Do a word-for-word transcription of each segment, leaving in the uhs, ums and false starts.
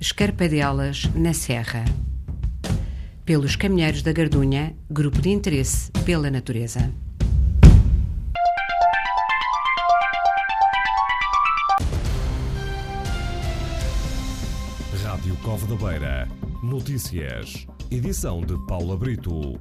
Escarpadelas na Serra. Pelos Caminheiros da Gardunha, grupo de interesse pela natureza. Rádio Cove da Beira. Notícias. Edição de Paula Brito.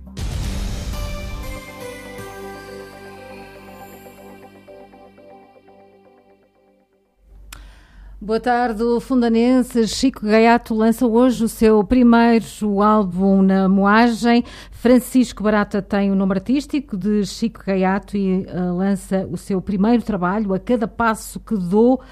Boa tarde, fundanenses. Chico Gaiato lança hoje o seu primeiro álbum na moagem. Francisco Barata tem o nome artístico de Chico Gaiato e uh, lança o seu primeiro trabalho, A Cada Passo que Dou,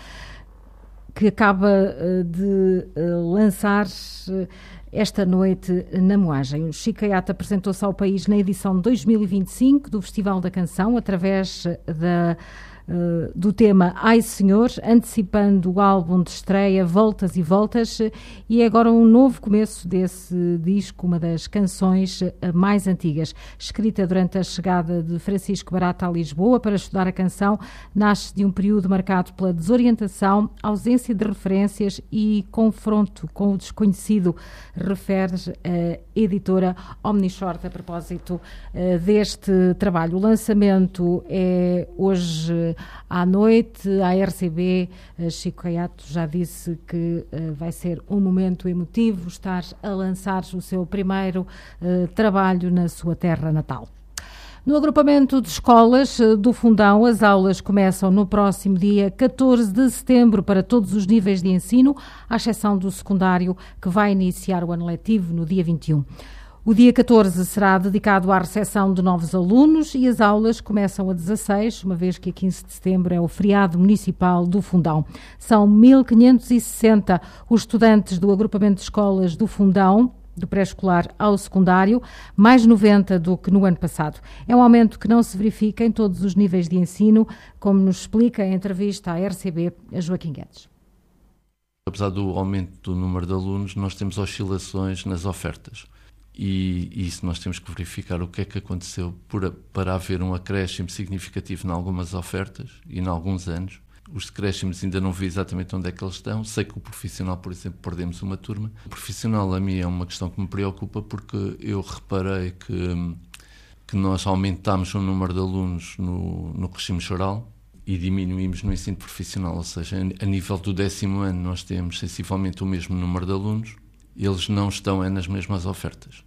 que acaba uh, de uh, lançar uh, esta noite na moagem. O Chico Gaiato apresentou-se ao país na edição de dois mil e vinte e cinco do Festival da Canção, através da Uh, do tema Ai Senhor, antecipando o álbum de estreia Voltas e Voltas, e é agora um novo começo desse disco, uma das canções uh, mais antigas. Escrita durante a chegada de Francisco Barata a Lisboa para estudar a canção, nasce de um período marcado pela desorientação, ausência de referências e confronto com o desconhecido, refere a editora Omnishort a propósito uh, deste trabalho. O lançamento é hoje à noite, à R C B. Chico Gaiato já disse que uh, vai ser um momento emotivo estar a lançar o seu primeiro uh, trabalho na sua terra natal. No agrupamento de escolas do Fundão, as aulas começam no próximo dia catorze de setembro para todos os níveis de ensino, à exceção do secundário, que vai iniciar o ano letivo no dia vinte e um. O dia catorze será dedicado à recepção de novos alunos e as aulas começam a dezasseis, uma vez que a quinze de setembro é o feriado municipal do Fundão. São mil quinhentos e sessenta os estudantes do agrupamento de escolas do Fundão, do pré-escolar ao secundário, mais noventa do que no ano passado. É um aumento que não se verifica em todos os níveis de ensino, como nos explica em entrevista à R C B a Joaquim Guedes. Apesar do aumento do número de alunos, nós temos oscilações nas ofertas. E isso nós temos que verificar o que é que aconteceu por, para haver um acréscimo significativo em algumas ofertas e em alguns anos. Os decréscimos ainda não vi exatamente onde é que eles estão. Sei que o profissional, por exemplo, perdemos uma turma. O profissional, a mim, é uma questão que me preocupa porque eu reparei que, que nós aumentámos o número de alunos no, no regime geral e diminuímos no ensino profissional. Ou seja, a nível do décimo ano nós temos sensivelmente o mesmo número de alunos. Eles não estão é, nas mesmas ofertas.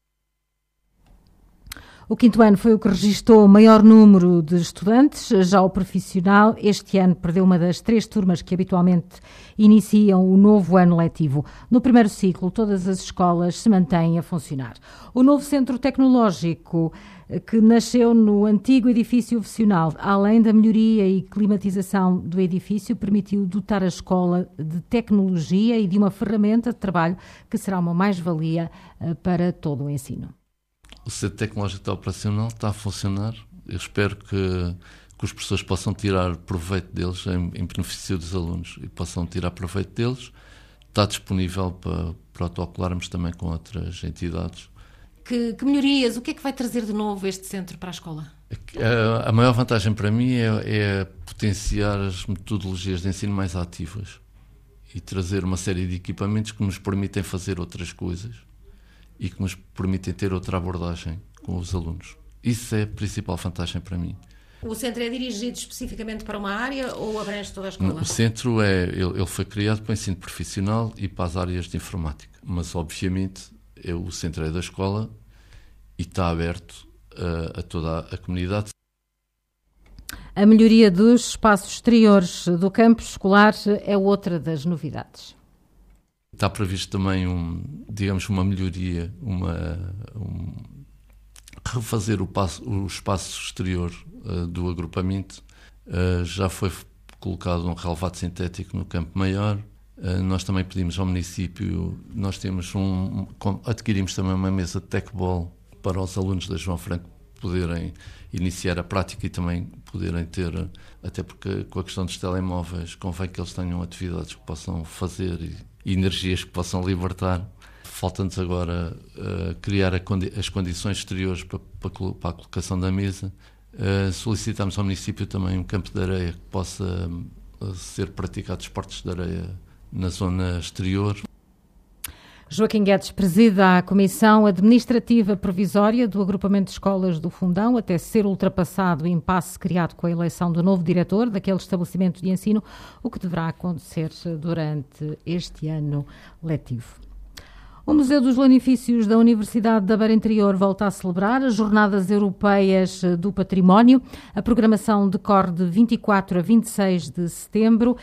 O quinto ano foi o que registrou o maior número de estudantes. Já o profissional, este ano, perdeu uma das três turmas que habitualmente iniciam o novo ano letivo. No primeiro ciclo, todas as escolas se mantêm a funcionar. O novo centro tecnológico, que nasceu no antigo edifício oficinal, além da melhoria e climatização do edifício, permitiu dotar a escola de tecnologia e de uma ferramenta de trabalho que será uma mais-valia para todo o ensino. O centro tecnológico está operacional, está a funcionar. Eu espero que, que os professores possam tirar proveito deles em, em benefício dos alunos e possam tirar proveito deles. Está disponível para protocolarmos também com outras entidades. Que, que melhorias, o que é que vai trazer de novo este centro para a escola? A, a maior vantagem para mim é, é potenciar as metodologias de ensino mais ativas e trazer uma série de equipamentos que nos permitem fazer outras coisas e que nos permitem ter outra abordagem com os alunos. Isso é a principal vantagem para mim. O centro é dirigido especificamente para uma área ou abrange toda a escola? O centro é, ele, ele foi criado para o ensino profissional e para as áreas de informática, mas obviamente é, o centro é da escola e está aberto a, a toda a comunidade. A melhoria dos espaços exteriores do campus escolar é outra das novidades. Está previsto também, um, digamos, uma melhoria, uma, um, refazer o, passo, o espaço exterior uh, do agrupamento. Uh, já foi colocado um relevado sintético no campo maior. Uh, nós também pedimos ao município, nós temos um, adquirimos também uma mesa de tecbol para os alunos da João Franco poderem iniciar a prática e também poderem ter, até porque com a questão dos telemóveis, convém que eles tenham atividades que possam fazer e, e energias que possam libertar. Falta-nos agora uh, criar condi- as condições exteriores para, para, para a colocação da mesa. Uh, solicitamos ao município também um campo de areia que possa uh, ser praticado esportes de areia na zona exterior. Joaquim Guedes preside a Comissão Administrativa Provisória do Agrupamento de Escolas do Fundão, até ser ultrapassado o impasse criado com a eleição do novo diretor daquele estabelecimento de ensino, o que deverá acontecer durante este ano letivo. O Museu dos Lanifícios da Universidade da Beira Interior volta a celebrar as Jornadas Europeias do Património. A programação decorre de vinte e quatro a vinte e seis de setembro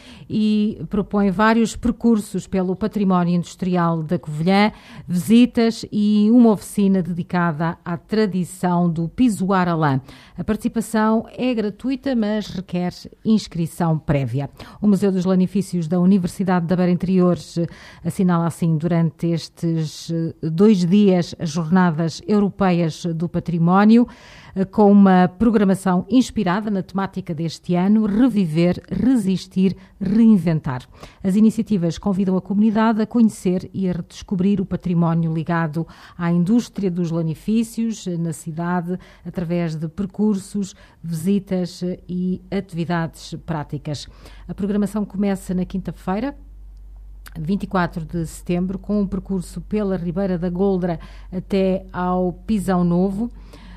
e propõe vários percursos pelo património industrial da Covilhã, visitas e uma oficina dedicada à tradição do pisoar a lã. A participação é gratuita, mas requer inscrição prévia. O Museu dos Lanifícios da Universidade da Beira Interior assinala assim durante este dois dias as Jornadas Europeias do Património, com uma programação inspirada na temática deste ano, Reviver, Resistir, Reinventar. As iniciativas convidam a comunidade a conhecer e a redescobrir o património ligado à indústria dos lanifícios na cidade, através de percursos, visitas e atividades práticas. A programação começa na quinta-feira, vinte e quatro de setembro, com um percurso pela Ribeira da Goldra até ao Pisão Novo,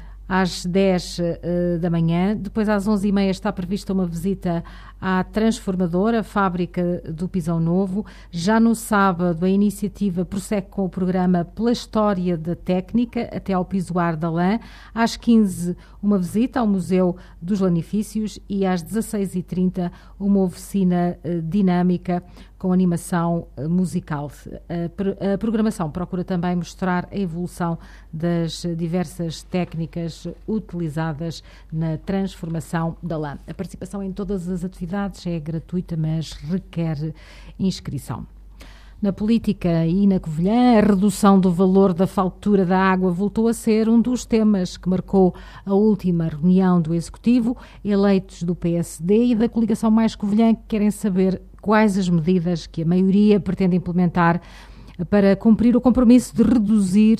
às dez uh, da manhã. Depois, às onze e meia, está prevista uma visita à transformadora, fábrica do Pisão Novo. Já no sábado, a iniciativa prossegue com o programa Pela História da Técnica, até ao Pisoar da Lã. Às quinze, uma visita ao Museu dos Lanifícios e às dezasseis e trinta, uma oficina uh, dinâmica com animação uh, musical. A, a programação procura também mostrar a evolução das diversas técnicas utilizadas na transformação da lã. A participação em todas as atividades é gratuita, mas requer inscrição. Na política e na Covilhã, a redução do valor da fatura da água voltou a ser um dos temas que marcou a última reunião do Executivo. Eleitos do P S D e da coligação Mais Covilhã querem saber quais as medidas que a maioria pretende implementar para cumprir o compromisso de reduzir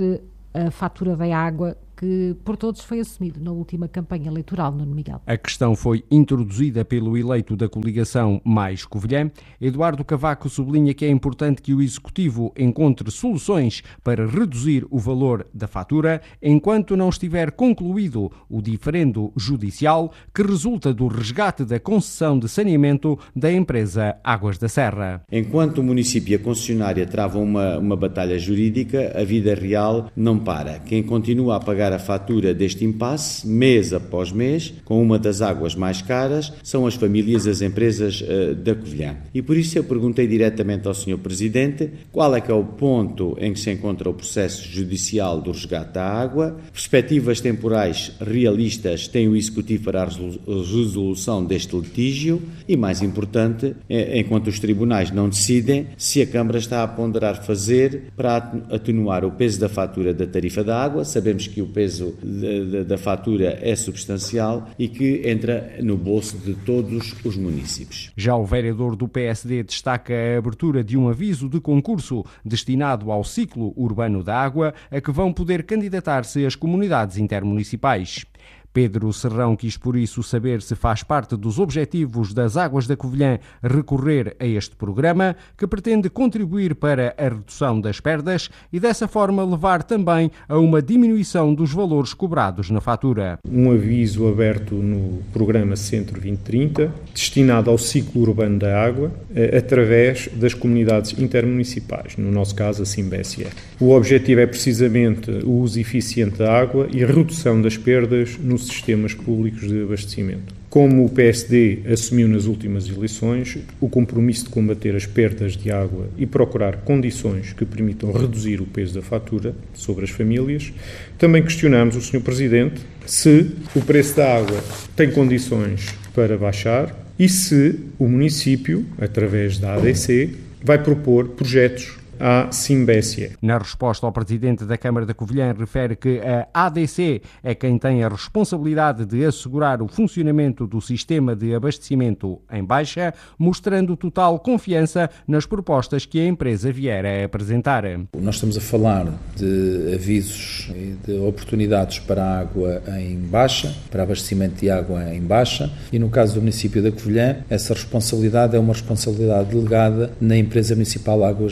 a fatura da água, que por todos foi assumido na última campanha eleitoral, Nuno Miguel. A questão foi introduzida pelo eleito da coligação Mais Covilhã. Eduardo Cavaco sublinha que é importante que o Executivo encontre soluções para reduzir o valor da fatura enquanto não estiver concluído o diferendo judicial que resulta do resgate da concessão de saneamento da empresa Águas da Serra. Enquanto o município e a concessionária travam uma, uma batalha jurídica, a vida real não para. Quem continua a pagar a fatura deste impasse, mês após mês, com uma das águas mais caras, são as famílias e as empresas uh, da Covilhã. E por isso eu perguntei diretamente ao senhor Presidente qual é que é o ponto em que se encontra o processo judicial do resgate da água, perspectivas temporais realistas tem o Executivo para a resolução deste litígio e, mais importante, é, enquanto os tribunais não decidem, se a Câmara está a ponderar fazer para atenuar o peso da fatura da tarifa da água. Sabemos que o peso da, da, da fatura é substancial e que entra no bolso de todos os municípios. Já o vereador do P S D destaca a abertura de um aviso de concurso destinado ao ciclo urbano da água, a que vão poder candidatar-se as comunidades intermunicipais. Pedro Serrão quis, por isso, saber se faz parte dos objetivos das Águas da Covilhã recorrer a este programa, que pretende contribuir para a redução das perdas e, dessa forma, levar também a uma diminuição dos valores cobrados na fatura. Um aviso aberto no programa Centro vinte trinta, destinado ao ciclo urbano da água, através das comunidades intermunicipais, no nosso caso a Simbésia. O objetivo é precisamente o uso eficiente da água e a redução das perdas no sistemas públicos de abastecimento. Como o P S D assumiu nas últimas eleições o compromisso de combater as perdas de água e procurar condições que permitam reduzir o peso da fatura sobre as famílias, também questionamos o senhor Presidente se o preço da água tem condições para baixar e se o município, através da A D C, vai propor projetos à Simbésia. Na resposta ao Presidente da Câmara da Covilhã, refere que a A D C é quem tem a responsabilidade de assegurar o funcionamento do sistema de abastecimento em baixa, mostrando total confiança nas propostas que a empresa vier a apresentar. Nós estamos a falar de avisos e de oportunidades para a água em baixa, para abastecimento de água em baixa, e no caso do município da Covilhã, essa responsabilidade é uma responsabilidade delegada na empresa municipal Águas da Covilhã,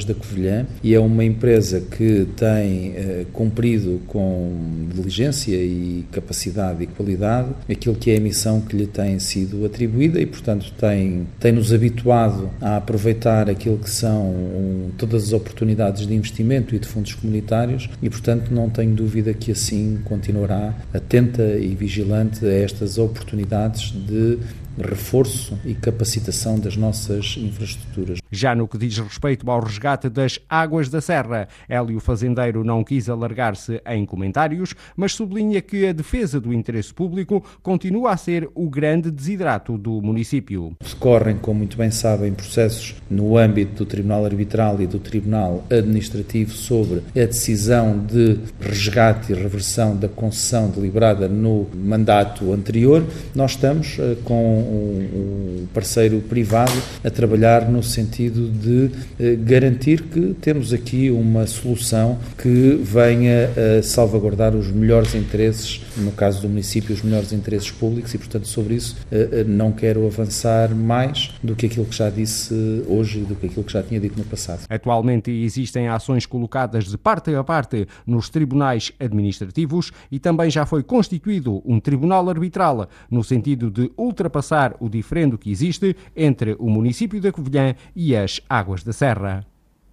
Covilhã, e é uma empresa que tem eh, cumprido com diligência e capacidade e qualidade aquilo que é a missão que lhe tem sido atribuída e, portanto, tem, tem nos habituado a aproveitar aquilo que são um, todas as oportunidades de investimento e de fundos comunitários e, portanto, não tenho dúvida que assim continuará atenta e vigilante a estas oportunidades de reforço e capacitação das nossas infraestruturas. Já no que diz respeito ao resgate das águas da Serra, Hélio Fazendeiro não quis alargar-se em comentários, mas sublinha que a defesa do interesse público continua a ser o grande desidrato do município. Decorrem, como muito bem sabem, processos no âmbito do Tribunal Arbitral e do Tribunal Administrativo sobre a decisão de resgate e reversão da concessão deliberada no mandato anterior. Nós estamos uh, com um parceiro privado a trabalhar no sentido de eh, garantir que temos aqui uma solução que venha a salvaguardar os melhores interesses, no caso do município, os melhores interesses públicos e, portanto, sobre isso eh, não quero avançar mais do que aquilo que já disse hoje e do que aquilo que já tinha dito no passado. Atualmente existem ações colocadas de parte a parte nos tribunais administrativos e também já foi constituído um tribunal arbitral no sentido de ultrapassar o diferendo que existe entre o município da Covilhã e as águas da Serra.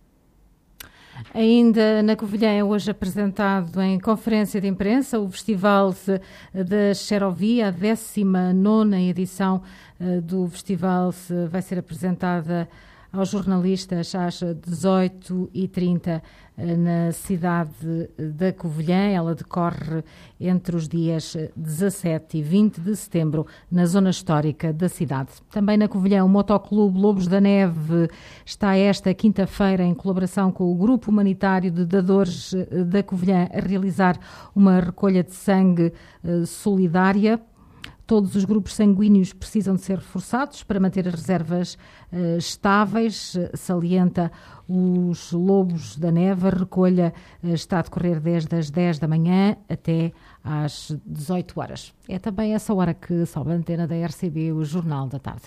Ainda na Covilhã é hoje apresentado em conferência de imprensa o Festival da Xerovia, a décima nona edição do festival vai ser apresentada aos jornalistas às dezoito e trinta na cidade da Covilhã. Ela decorre entre os dias dezassete e vinte de setembro na zona histórica da cidade. Também na Covilhã, o Motoclube Lobos da Neve está esta quinta-feira em colaboração com o Grupo Humanitário de Dadores da Covilhã a realizar uma recolha de sangue solidária. Todos os grupos sanguíneos precisam de ser reforçados para manter as reservas uh, estáveis, salienta os Lobos da Neve. A recolha uh, está a decorrer desde as dez da manhã até às dezoito horas. É também essa hora que sobe a antena da R C B, o Jornal da Tarde.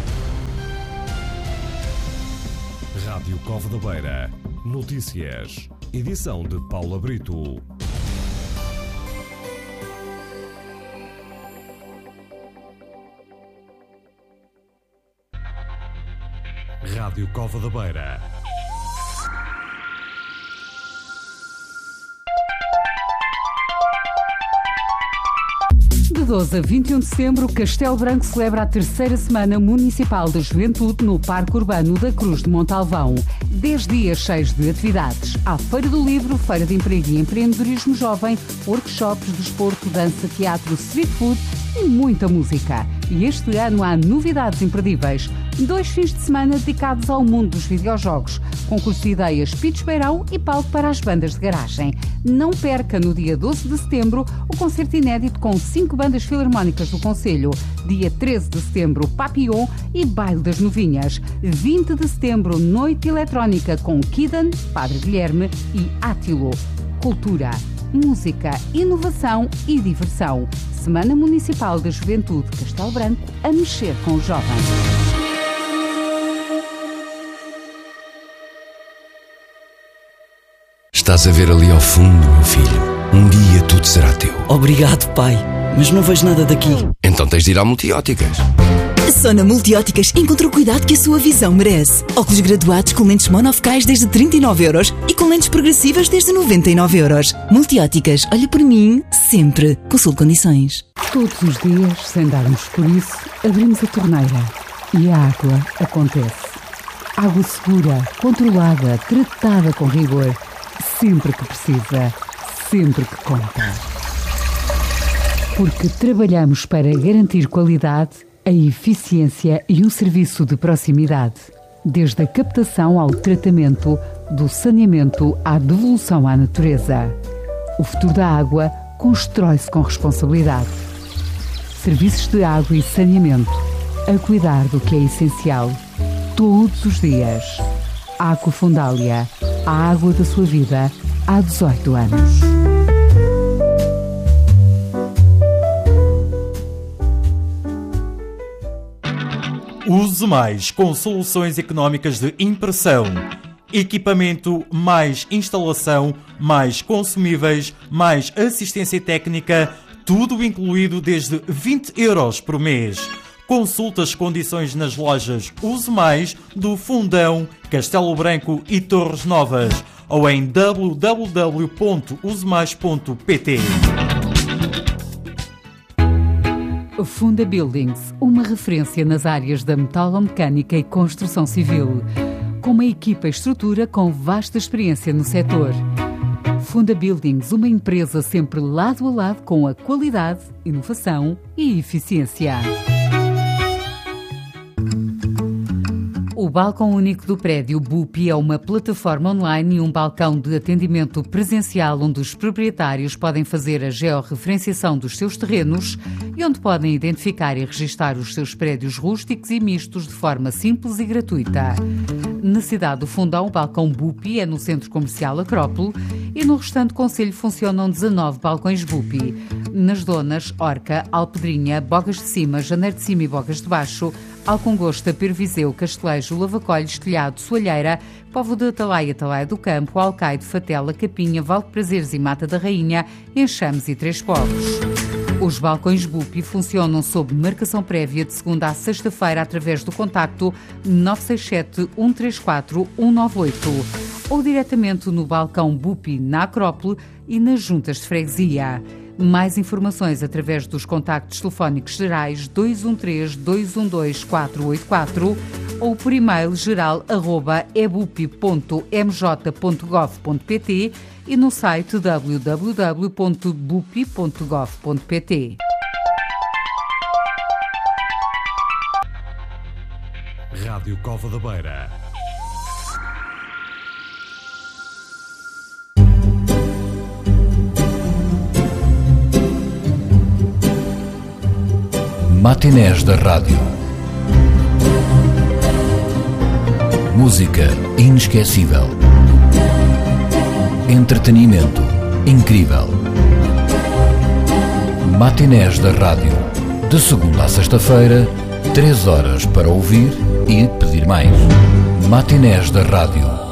Rádio Cova da Beira. Notícias. Edição de Paula Brito. Rádio Cova da Beira. De doze a vinte e um de setembro, Castelo Branco celebra a terceira Semana Municipal da Juventude no Parque Urbano da Cruz de Montalvão. Dez dias cheios de atividades. Há Feira do Livro, Feira de Emprego e Empreendedorismo Jovem, workshops, desporto, dança, teatro, street food e muita música. E este ano há novidades imperdíveis. Dois fins de semana dedicados ao mundo dos videojogos. Concurso de ideias Pitch Beirão e palco para as bandas de garagem. Não perca no dia doze de setembro o concerto inédito com cinco bandas filarmónicas do Conselho. Dia treze de setembro, Papillon e Baile das Novinhas. vinte de setembro, Noite Eletrónica com Kidan, Padre Guilherme e Átilo. Cultura, música, inovação e diversão. Semana Municipal da Juventude Castelo Branco a mexer com os jovens. Estás a ver ali ao fundo, meu filho? Um dia tudo será teu. Obrigado, pai. Mas não vejo nada daqui. Então tens de ir à Multióticas. Só na Multióticas encontra o cuidado que a sua visão merece. Óculos graduados com lentes monofocais desde trinta e nove euros e com lentes progressivas desde noventa e nove euros. Multióticas, olha por mim, sempre. Consulte condições. Todos os dias, sem darmos por isso, abrimos a torneira e a água acontece. Água segura, controlada, tratada com rigor. Sempre que precisa, sempre que conta. Porque trabalhamos para garantir qualidade, a eficiência e um serviço de proximidade. Desde a captação ao tratamento, do saneamento à devolução à natureza. O futuro da água constrói-se com responsabilidade. Serviços de água e saneamento, a cuidar do que é essencial, todos os dias. Água Fundália, a água da sua vida, há dezoito anos. Use mais com soluções económicas de impressão, Equipamento, mais instalação, mais consumíveis, mais assistência técnica, tudo incluído desde vinte euros por mês. Consulte as condições nas lojas Use Mais do Fundão, Castelo Branco e Torres Novas ou em w w w ponto use mais ponto p t. Funda Buildings, uma referência nas áreas da metalomecânica e construção civil, com uma equipa e estrutura com vasta experiência no setor. Funda Buildings, uma empresa sempre lado a lado com a qualidade, inovação e eficiência. O Balcão Único do Prédio B U P é uma plataforma online e um balcão de atendimento presencial onde os proprietários podem fazer a georreferenciação dos seus terrenos e onde podem identificar e registar os seus prédios rústicos e mistos de forma simples e gratuita. Na cidade do Fundão, o Balcão B U P é no Centro Comercial Acrópole e no restante concelho funcionam dezanove balcões B U P. Nas zonas Orca, Alpedrinha, Bogas de Cima, Janeiro de Cima e Bogas de Baixo, Alcongosta, Perviseu, Castelejo, Lavacolhos, Telhado, Soalheira, Povo de Atalaia, Atalaia do Campo, Alcaide, Fatela, Capinha, Val de Prazeres e Mata da Rainha, Enxames e Três Povos. Os balcões B U P funcionam sob marcação prévia de segunda a sexta-feira através do contacto nove seis sete, um três quatro, um nove oito ou diretamente no balcão B U P na Acrópole e nas juntas de freguesia. Mais informações através dos contactos telefónicos gerais dois um três, dois um dois, quatro oito quatro ou por e-mail geral arroba e b u p ponto m j ponto gov ponto p t e no site w w w ponto b u p ponto gov ponto p t. Rádio Cova da Beira. Matinés da Rádio. Música inesquecível. Entretenimento incrível. Matinés da Rádio. De segunda a sexta-feira, três horas para ouvir e pedir mais. Matinés da Rádio.